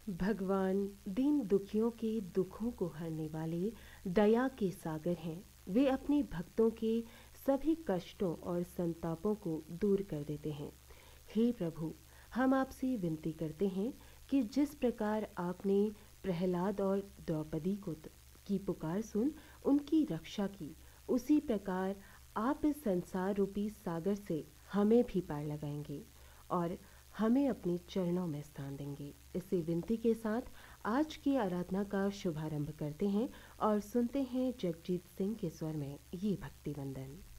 भगवान दीन दुखियों के दुखों को हरने वाले दया के सागर हैं। वे अपने भक्तों के सभी कष्टों और संतापों को दूर कर देते हैं। हे प्रभु, हम आपसे विनती करते हैं कि जिस प्रकार आपने प्रहलाद और द्रौपदी की पुकार सुन उनकी रक्षा की, उसी प्रकार आप इस संसार रूपी सागर से हमें भी पार लगाएंगे और हमें अपने चरणों में स्थान देंगे। इसी विनती के साथ आज की आराधना का शुभारंभ करते हैं और सुनते हैं जगजीत सिंह के स्वर में ये भक्ति वंदन।